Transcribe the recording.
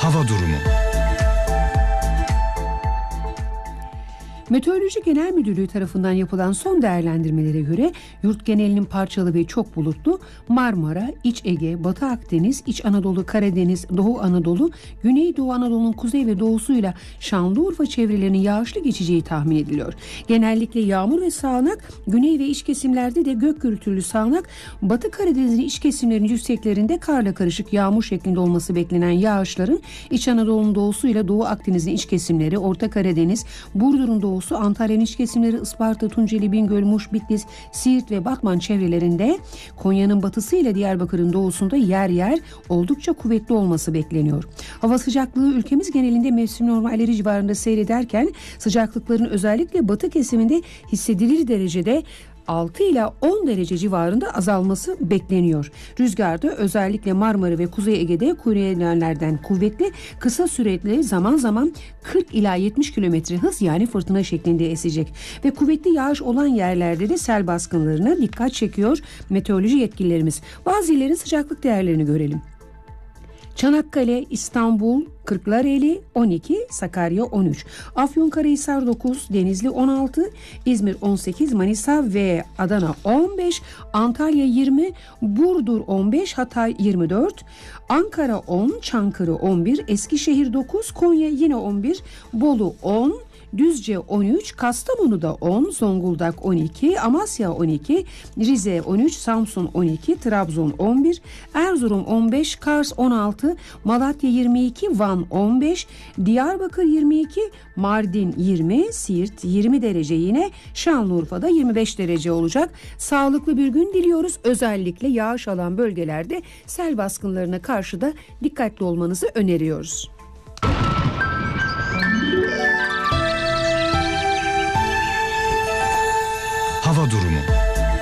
Hava durumu. Meteoroloji Genel Müdürlüğü tarafından yapılan son değerlendirmelere göre yurt genelinin parçalı ve çok bulutlu, Marmara, İç Ege, Batı Akdeniz, İç Anadolu, Karadeniz, Doğu Anadolu, Güneydoğu Anadolu'nun kuzey ve doğusuyla Şanlıurfa çevrelerinin yağışlı geçeceği tahmin ediliyor. Genellikle yağmur ve sağanak, güney ve iç kesimlerde de gök gürültülü sağanak, Batı Karadeniz'in iç kesimlerinin yükseklerinde karla karışık yağmur şeklinde olması beklenen yağışların İç Anadolu'nun doğusuyla Doğu Akdeniz'in iç kesimleri, Orta Karadeniz, Burdur'un doğusu, Antalya'nın iç kesimleri, Isparta, Tunceli, Bingöl, Muş, Bitlis, Siirt ve Batman çevrelerinde, Konya'nın batısı ile Diyarbakır'ın doğusunda yer yer oldukça kuvvetli olması bekleniyor. Hava sıcaklığı ülkemiz genelinde mevsim normalleri civarında seyrederken sıcaklıkların özellikle batı kesiminde hissedilir derecede 6 ila 10 derece civarında azalması bekleniyor. Rüzgarda özellikle Marmara ve Kuzey Ege'de kuzey yönlerden kuvvetli, kısa süratli, zaman zaman 40 ila 70 kilometre hız yani fırtına şeklinde esecek. Ve kuvvetli yağış olan yerlerde de sel baskınlarına dikkat çekiyor meteoroloji yetkililerimiz. Bazı illerin sıcaklık değerlerini görelim. Çanakkale, İstanbul, Kırklareli 12, Sakarya 13, Afyonkarahisar 9, Denizli 16, İzmir 18, Manisa ve Adana 15, Antalya 20, Burdur 15, Hatay 24, Ankara 10, Çankırı 11, Eskişehir 9, Konya yine 11, Bolu 10, Düzce 13, Kastamonu'da 10, Zonguldak 12, Amasya 12, Rize 13, Samsun 12, Trabzon 11, Erzurum 15, Kars 16, Malatya 22, Van 15, Diyarbakır 22, Mardin 20, Siirt 20 derece, yine Şanlıurfa'da 25 derece olacak. Sağlıklı bir gün diliyoruz. Özellikle yağış alan bölgelerde sel baskınlarına karşı da dikkatli olmanızı öneriyoruz. Hava durumu.